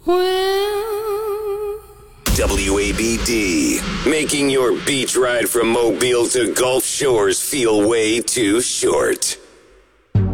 Well, WABD, making your beach ride from Mobile to Gulf Shores feel way too short.